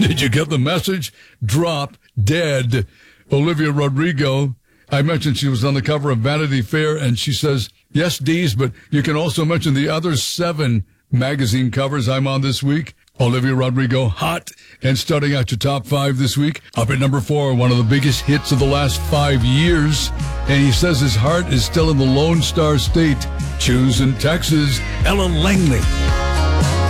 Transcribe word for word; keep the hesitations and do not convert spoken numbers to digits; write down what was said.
Did you get the message? Drop dead. Olivia Rodrigo, I mentioned she was on the cover of Vanity Fair, and she says, yes, Deez, but you can also mention the other seven magazine covers I'm on this week. Olivia Rodrigo, hot, and starting out your top five this week. Up at number four, one of the biggest hits of the last five years. And he says his heart is still in the Lone Star State. Choose in Texas, Ella Langley.